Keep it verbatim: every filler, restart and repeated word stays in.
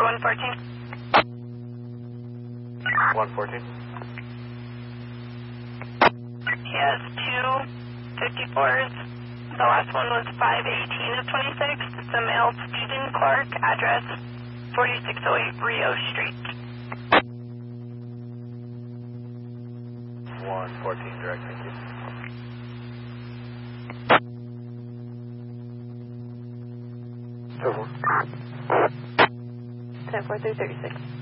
one fourteen. one fourteen. He has two fifty-fours. The last one was five eighteen of twenty-six. It's a male student Clark, address forty-six oh eight Rio Street. one fourteen direct, thank you. ten four three thirty-six.